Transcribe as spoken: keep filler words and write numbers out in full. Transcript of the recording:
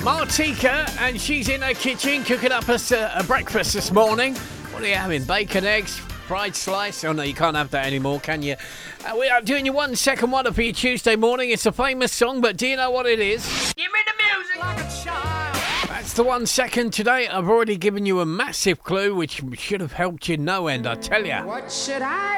Martika, and she's in her kitchen cooking up us a, a breakfast this morning. What are you having? Bacon, eggs, fried slice? Oh no, you can't have that anymore, can you? Uh, we are doing your one second wonder for your Tuesday morning. It's a famous song, but do you know what it is? Give me the music like a child. That's the one second today. I've already given you a massive clue, which should have helped you no end, I tell you. What should I